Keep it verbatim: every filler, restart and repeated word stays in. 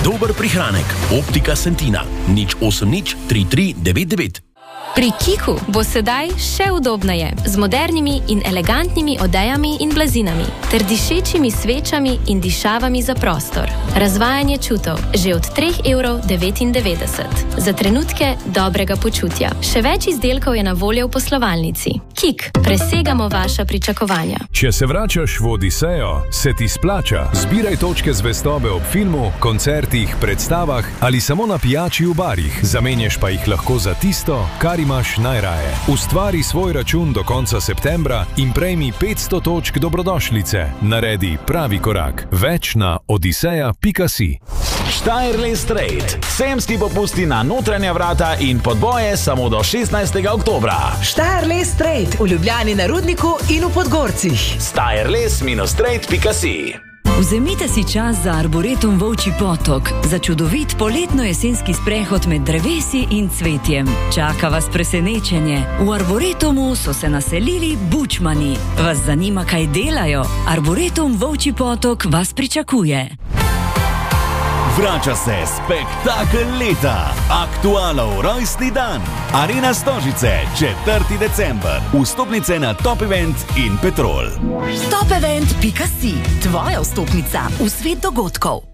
Dober prihranek. Optika Sentina. nič osem nič tri tri devet devet. Pri Kiku bo sedaj še udobneje, z modernimi in elegantnimi odejami in blazinami, ter dišečimi svečami in dišavami za prostor. Razvajanje čutov že od tri evre devetindevetdeset. Za trenutke dobrega počutja. Še več izdelkov je na voljo v poslovalnici. Kik, presegamo vaša pričakovanja. Če se vračaš v Odisejo, se ti splača. Zbiraj točke zvestobe ob filmu, koncertih, predstavah ali samo na pijači v barih. Zamenjaš pa jih lahko za tisto, kar imaš najraje. Ustvari svoj račun do konca septembra in prejmi petsto točk dobrodošlice. Naredi pravi korak. Več na odiseja pika si. Steierles Trade. Sejemski popusti na notranja vrata in podboje samo do šestnajstega oktobra. Steierles Trade v Ljubljani na Rudniku in v Podgorcih. steierles trade pika si. Vzemite si čas za Arboretum Volčji potok, za čudovit poletno-jesenski sprehod med drevesi in cvetjem. Čaka vas presenečenje. V Arboretumu so se naselili bučmani. Vas zanima, kaj delajo? Arboretum Volčji potok vas pričakuje. Vrača se spektakel leta. Aktualov rojstni dan. Arena Stožice, četrti december. Vstopnice na Top Event in Petrol. Top Event pika si. Tvoja vstopnica v svet dogodkov.